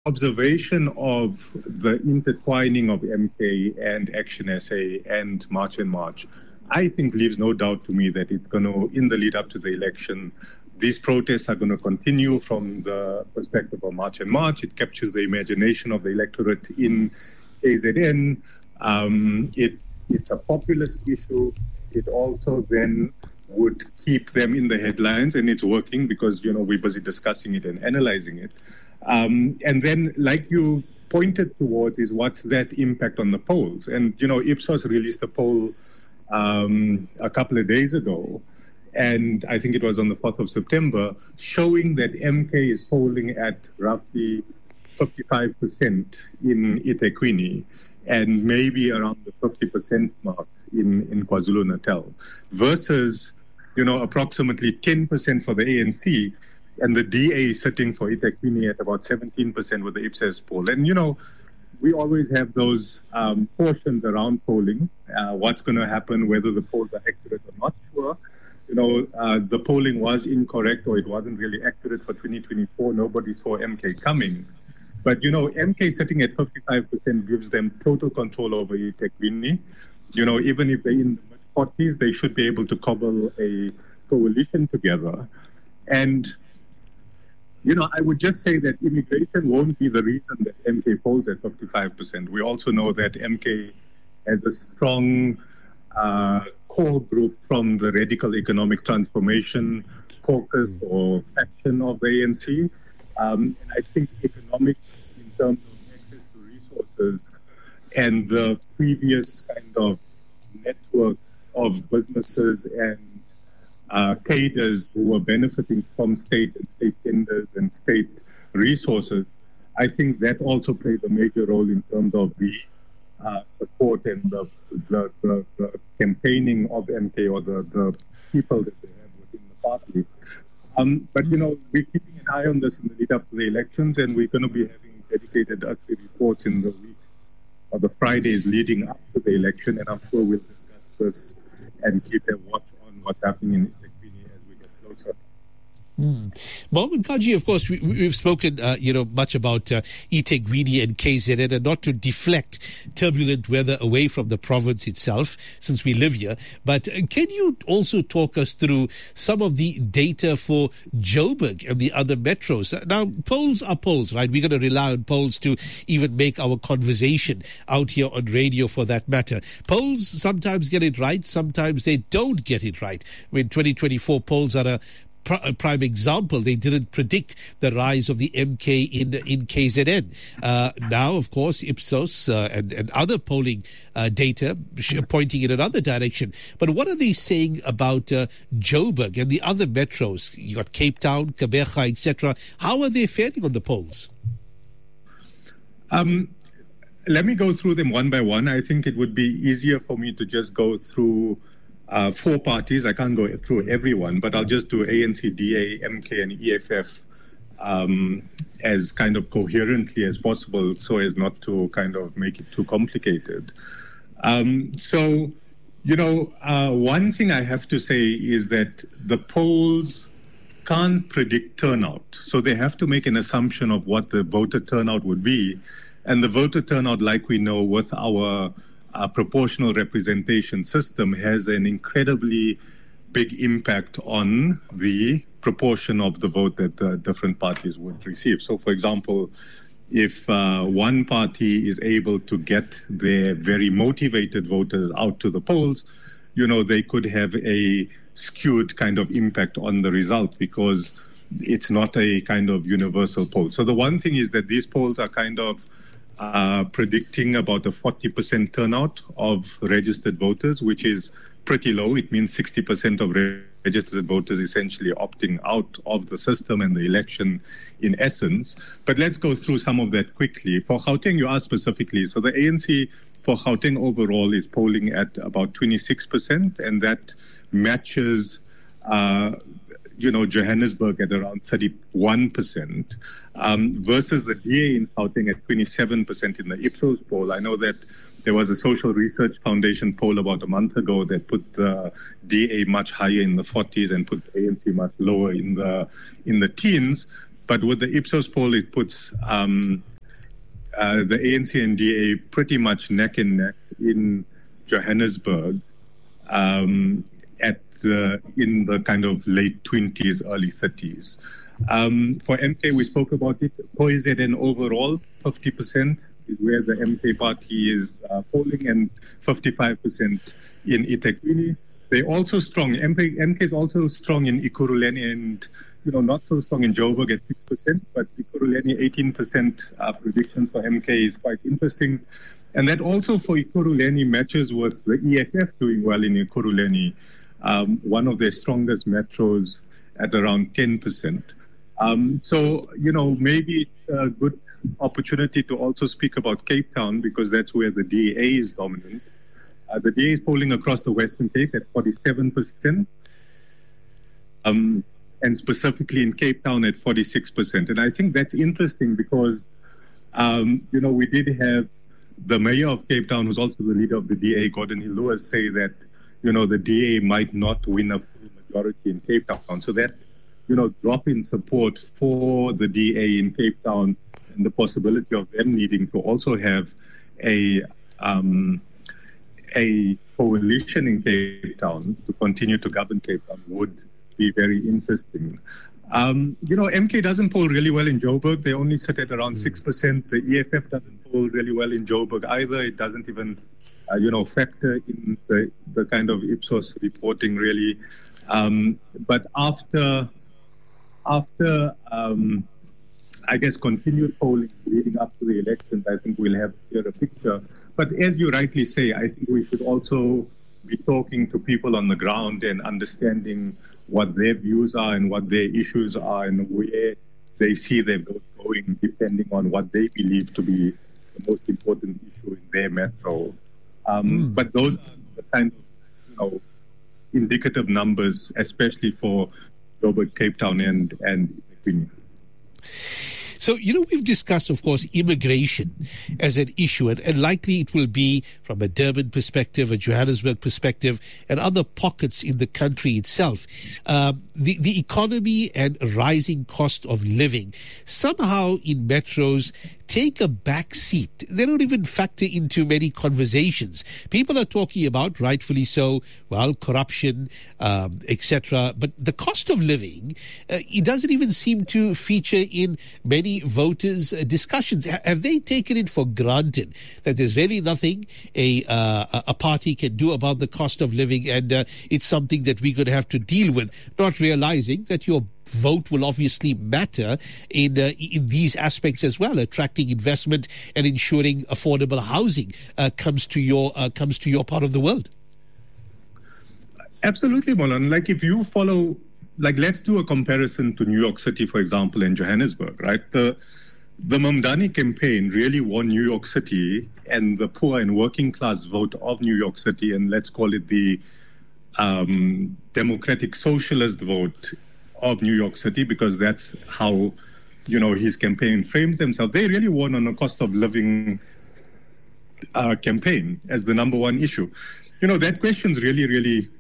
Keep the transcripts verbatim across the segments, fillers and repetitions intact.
observation of the intertwining of M K and Action S A and March and March, I think leaves no doubt to me that it's going to, in the lead up to the election, these protests are going to continue from the perspective of March and March. It captures the imagination of the electorate in K Z N. Um, it, it's a populist issue. It also then would keep them in the headlines, and it's working because, you know, we're busy discussing it and analyzing it. Um, and then, like you pointed towards, is what's that impact on the polls? And, you know, Ipsos released a poll um, a couple of days ago, and I think it was on the fourth of September, showing that M K is polling at roughly fifty-five percent in eThekwini and maybe around the fifty percent mark in, in KwaZulu-Natal, versus, you know, approximately ten percent for the A N C, and the D A sitting for eThekwini at about seventeen percent with the Ipsos poll. And, you know, we always have those um, portions around polling, uh, what's going to happen, whether the polls are accurate or not, sure. You know, uh, the polling was incorrect or it wasn't really accurate for twenty twenty-four. Nobody saw M K coming. But, you know, M K sitting at fifty-five percent gives them total control over eThekwini. You know, even if they're in the mid-forties, they should be able to cobble a coalition together. And, you know, I would just say that immigration won't be the reason that M K polls at fifty-five percent. We also know that M K has a strong uh, core group from the Radical Economic Transformation caucus or faction of the A N C. Um, and I think economics in terms of access to resources and the previous kind of network of businesses and Uh, cadres who were benefiting from state and state tenders and state resources, I think that also plays a major role in terms of the uh, support and the, the, the, the campaigning of M K or the, the people that they have within the party. Um, but, you know, we're keeping an eye on this in the lead up to the elections, and we're going to be having dedicated U S P reports in the weeks or the Fridays leading up to the election, and I'm sure we'll discuss this and keep a watch on what's happening in eThekwini as we get closer. Mm. Mohammed Kaji, of course, we, we've spoken, uh, you know, much about uh, eThekwini and K Z N, and not to deflect turbulent weather away from the province itself, since we live here. But uh, can you also talk us through some of the data for Joburg and the other metros? Now, polls are polls, right? We're going to rely on polls to even make our conversation out here on radio, for that matter. Polls sometimes get it right, sometimes they don't get it right. I mean, twenty twenty-four polls are a a prime example. They didn't predict the rise of the M K in in K Z N. Uh, now, of course, Ipsos uh, and, and other polling uh, data pointing in another direction. But what are they saying about uh, Joburg and the other metros? You got Cape Town, Gqeberha, et cetera. How are they faring on the polls? Um, let me go through them one by one. I think it would be easier for me to just go through Uh, four parties. I can't go through everyone, but I'll just do A N C, D A, M K, and E F F um, as kind of coherently as possible, so as not to kind of make it too complicated. Um, so, you know, uh, one thing I have to say is that the polls can't predict turnout. So they have to make an assumption of what the voter turnout would be. And the voter turnout, like we know with our Uh, proportional representation system, has an incredibly big impact on the proportion of the vote that the different parties would receive. So, for example, if uh, one party is able to get their very motivated voters out to the polls, you know, they could have a skewed kind of impact on the result because it's not a kind of universal poll. So the one thing is that these polls are kind of Uh, predicting about a forty percent turnout of registered voters, which is pretty low. It means sixty percent of re- registered voters essentially opting out of the system and the election in essence. But let's go through some of that quickly. For Gauteng, you asked specifically. So the A N C for Gauteng overall is polling at about twenty-six percent, and that matches uh, you know, Johannesburg at around thirty-one percent, um, versus the D A in Gauteng at twenty-seven percent in the Ipsos poll. I know that there was a Social Research Foundation poll about a month ago that put the D A much higher in the forties and put the A N C much lower in the in the teens. But with the Ipsos poll, it puts um, uh, the A N C and D A pretty much neck and neck in Johannesburg um, at the, in the kind of late twenties, early thirties. Um, for M K, we spoke about it. C O Z N overall, fifty percent is where the M K party is uh, polling, and fifty-five percent in eThekwini. They're also strong. M K, M K is also strong in Ekurhuleni and, you know, not so strong in Joburg at six percent, but Ekurhuleni, eighteen percent uh, predictions for M K is quite interesting. And that also for Ekurhuleni matches with the E F F doing well in Ekurhuleni, um, one of their strongest metros at around ten percent. Um, so, you know, maybe it's a good opportunity to also speak about Cape Town, because that's where the D A is dominant. Uh, the D A is polling across the Western Cape at forty-seven percent, um, and specifically in Cape Town at forty-six percent. And I think that's interesting because, um, you know, we did have the mayor of Cape Town, who's also the leader of the D A, Gordon Hill-Lewis, say that, you know, the D A might not win a full majority in Cape Town. So that, you know, drop in support for the D A in Cape Town and the possibility of them needing to also have a um, a coalition in Cape Town to continue to govern Cape Town would be very interesting. Um, you know, M K doesn't poll really well in Joburg. They only sit at around six percent. The E F F doesn't poll really well in Joburg either. It doesn't even, uh, you know, factor in the, the kind of Ipsos reporting really. Um, but after... After, um, I guess, continued polling leading up to the elections, I think we'll have a clearer picture. But as you rightly say, I think we should also be talking to people on the ground and understanding what their views are and what their issues are and where they see their vote going, depending on what they believe to be the most important issue in their metro. Um, mm. But those are the kind of, you know, indicative numbers, especially for Joburg, Cape Town, and and Equini. So, you know, we've discussed, of course, immigration as an issue, and, and likely it will be from a Durban perspective, a Johannesburg perspective, and other pockets in the country itself. Uh, the, the economy and rising cost of living somehow in metros take a back seat. They don't even factor into many conversations. People are talking about, rightfully so, well, corruption, um, et cetera. But the cost of living, uh, it doesn't even seem to feature in many voters' uh, discussions. H- have they taken it for granted that there's really nothing a uh, a party can do about the cost of living, and uh, it's something that we're going to have to deal with, not realizing that your vote will obviously matter in uh, in these aspects as well, attracting investment and ensuring affordable housing uh, comes to your uh, comes to your part of the world. Absolutely, Molan. Like if you follow, like let's do a comparison to New York City, for example, and Johannesburg, right? The the Mamdani campaign really won New York City and the poor and working class vote of New York City, and let's call it the um, democratic socialist vote of New York City, because that's how, you know, his campaign frames themselves. They really won on a cost of living uh, campaign as the number one issue. You know, that question's really, really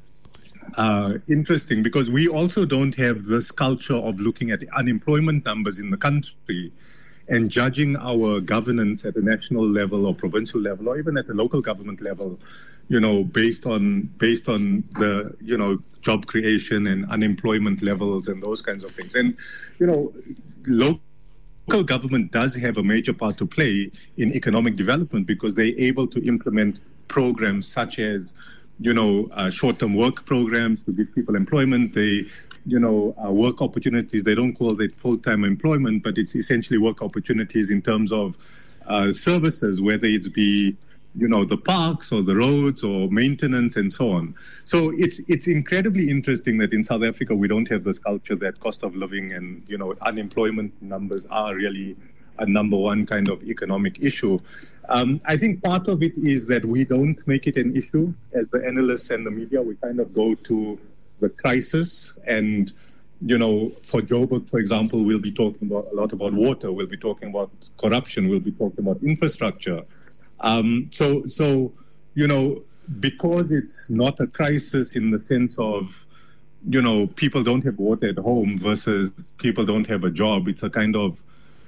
uh, interesting, because we also don't have this culture of looking at unemployment numbers in the country and judging our governance at a national level or provincial level or even at the local government level, you know, based on based on the, you know, job creation and unemployment levels and those kinds of things. And, you know, local government does have a major part to play in economic development because they're able to implement programs such as, you know, uh, short-term work programs to give people employment. They, you know, uh, work opportunities. They don't call it full-time employment, but it's essentially work opportunities in terms of uh, services, whether it's be, you know, the parks or the roads or maintenance and so on. So it's it's incredibly interesting that in South Africa we don't have this culture that cost of living and, you know, unemployment numbers are really a number one kind of economic issue. Um, I think part of it is that we don't make it an issue as the analysts and the media. We kind of go to the crisis, and, you know, for Joburg, for example, we'll be talking about a lot about water. We'll be talking about corruption. We'll be talking about infrastructure. Um, so, so, you know, because it's not a crisis in the sense of, you know, people don't have water at home versus people don't have a job, it's a kind of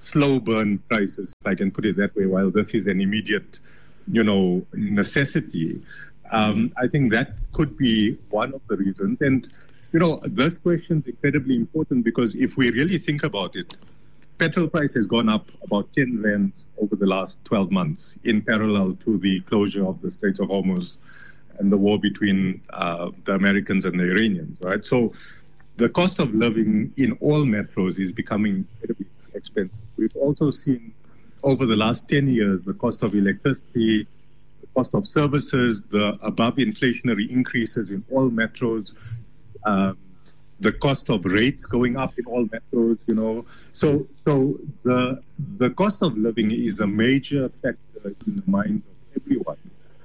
slow burn prices, if I can put it that way, while this is an immediate, you know, necessity. Um, I think that could be one of the reasons. And, you know, this question is incredibly important because if we really think about it, petrol price has gone up about ten rands over the last twelve months in parallel to the closure of the Straits of Hormuz and the war between uh, the Americans and the Iranians, right? So the cost of living in all metros is becoming incredibly expensive. We've also seen over the last ten years the cost of electricity, the cost of services, the above inflationary increases in all metros, um, the cost of rates going up in all metros, you know. So so the the cost of living is a major factor in the minds of everyone.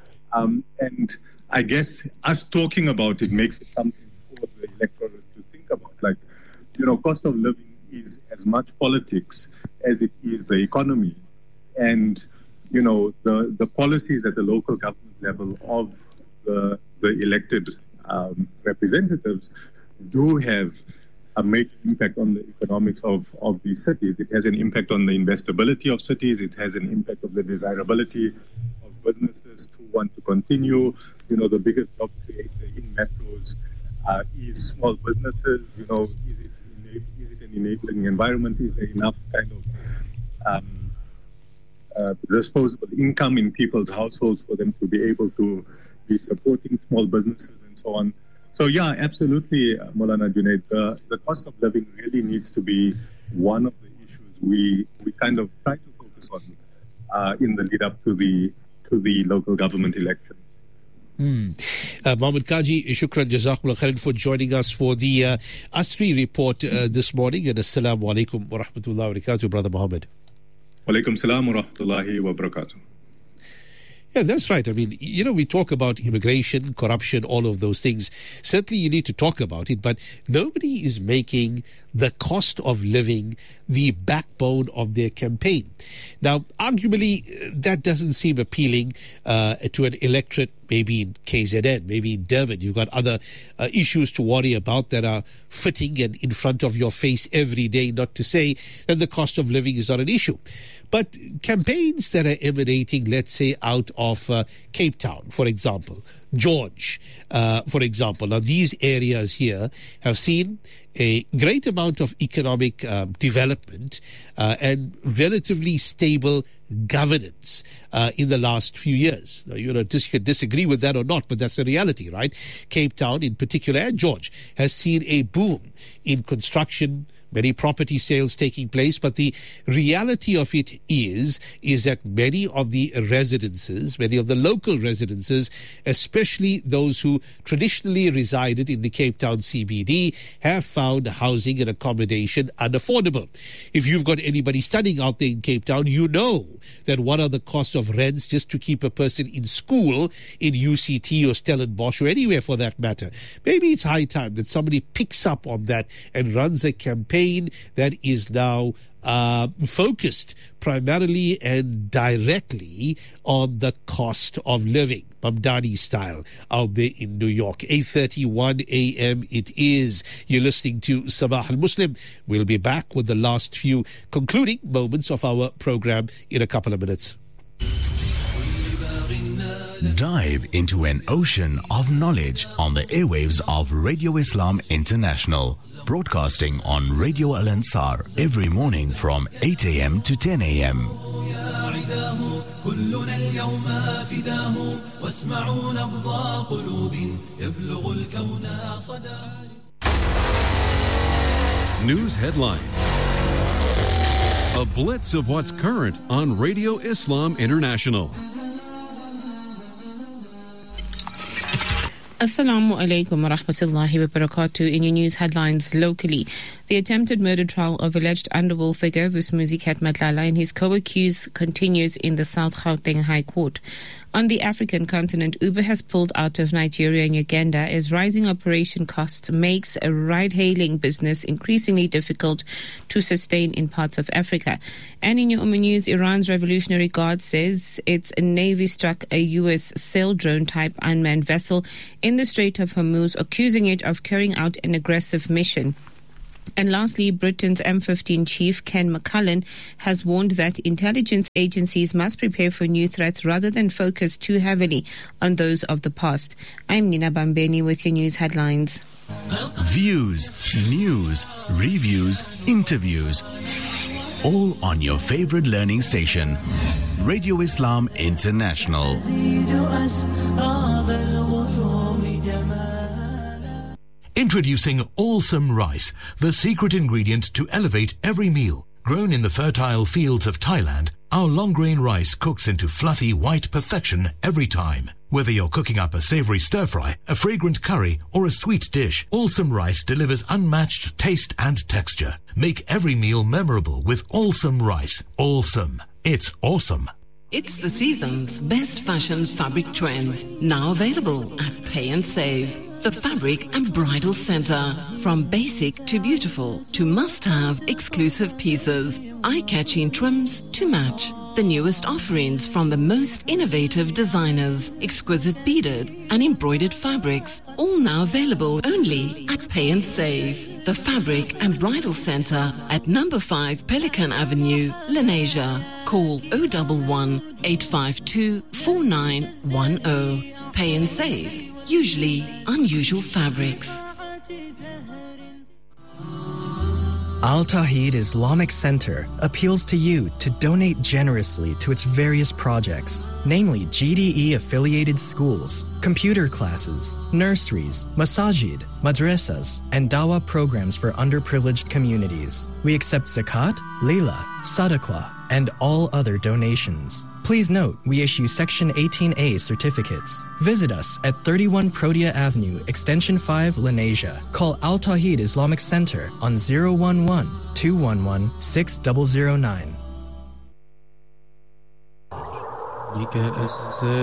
Um, and I guess us talking about it makes it something for the electorate to think about. Like, you know, cost of living is as much politics as it is the economy. And, you know, the, the policies at the local government level of the, the elected um, representatives do have a major impact on the economics of, of these cities. It has an impact on the investability of cities. It has an impact of the desirability of businesses to want to continue. You know, the biggest job creator in metros uh, is small businesses. You know, is it, enab- is it an enabling environment? Is there enough kind of um, uh, disposable income in people's households for them to be able to be supporting small businesses and so on? So, yeah, absolutely, Maulana Junaid. The, the cost of living really needs to be one of the issues we we kind of try to focus on uh, in the lead up to the to the local government elections. Hmm. Uh, Mohammed Kaji, shukran jazakumullah khairan for joining us for the uh, Asri report uh, this morning. And assalamu alaikum wa rahmatullahi wa barakatuh, Brother Mohammed. Wa alaikum salam wa rahmatullahi wa barakatuh. Yeah, that's right. I mean, you know, we talk about immigration, corruption, all of those things. Certainly you need to talk about it, but nobody is making the cost of living the backbone of their campaign. Now, arguably, that doesn't seem appealing uh, to an electorate, maybe in K Z N, maybe in Durban. You've got other uh, issues to worry about that are fitting and in front of your face every day, not to say that the cost of living is not an issue. But campaigns that are emanating, let's say, out of uh, Cape Town, for example, George, uh, for example. Now, these areas here have seen a great amount of economic uh, development uh, and relatively stable governance uh, in the last few years. Now, you know, dis- you can disagree with that or not, but that's the reality, right? Cape Town in particular, and George, has seen a boom in construction, many property sales taking place, but the reality of it is, is that many of the residences, many of the local residences, especially those who traditionally resided in the Cape Town C B D, have found housing and accommodation unaffordable. If you've got anybody studying out there in Cape Town, you know that what are the costs of rents just to keep a person in school in U C T or Stellenbosch or anywhere for that matter. Maybe it's high time that somebody picks up on that and runs a campaign that is now uh, focused primarily and directly on the cost of living, Mamdani style, out there in New York. eight thirty-one a.m. it is. You're listening to Sabah al-Muslim. We'll be back with the last few concluding moments of our program in a couple of minutes. Dive into an ocean of knowledge on the airwaves of Radio Islam International, broadcasting on Radio Al Ansar every morning from eight a.m. to ten a.m. News headlines. A blitz of what's current on Radio Islam International. Assalamu alaikum wa rahmatullahi wa barakatuh. In your news headlines locally, the attempted murder trial of alleged underworld figure Vusmuzi Matlala and his co-accused continues in the South Gauteng High Court. On the African continent, Uber has pulled out of Nigeria and Uganda as rising operation costs makes a ride-hailing business increasingly difficult to sustain in parts of Africa. And in your Umm News, Iran's Revolutionary Guard says its Navy struck a U S sail drone type unmanned vessel in the Strait of Hormuz, accusing it of carrying out an aggressive mission. And lastly, Britain's M fifteen chief, Ken McCullen, has warned that intelligence agencies must prepare for new threats rather than focus too heavily on those of the past. I'm Nina Bambeni with your news headlines. Views, news, reviews, interviews. All on your favorite learning station, Radio Islam International. Introducing Allsome Rice, the secret ingredient to elevate every meal. Grown in the fertile fields of Thailand, our long-grain rice cooks into fluffy white perfection every time. Whether you're cooking up a savory stir-fry, a fragrant curry, or a sweet dish, Allsome Rice delivers unmatched taste and texture. Make every meal memorable with Allsome Rice. Allsome. It's awesome. It's the season's best fashion fabric trends, now available at Pay and Save. The Fabric and Bridal Center. From basic to beautiful to must-have exclusive pieces, eye-catching trims to match. The newest offerings from the most innovative designers, exquisite beaded and embroidered fabrics, all now available only at Pay and Save. The Fabric and Bridal Center at number five Pelican Avenue, Lenasia. Call oh one one, eight five two, four nine one oh. Pay and Save. Usually unusual fabrics. Al Tawheed Islamic Center appeals to you to donate generously to its various projects, namely G D E-affiliated schools, computer classes, nurseries, masajid, madrasas, and dawah programs for underprivileged communities. We accept zakat, lila, sadaqah, and all other donations. Please note, we issue Section eighteen A certificates. Visit us at thirty-one Protea Avenue, Extension five, Lenasia. Call Al Tawheed Islamic Center on zero one one, two one one, six zero zero nine.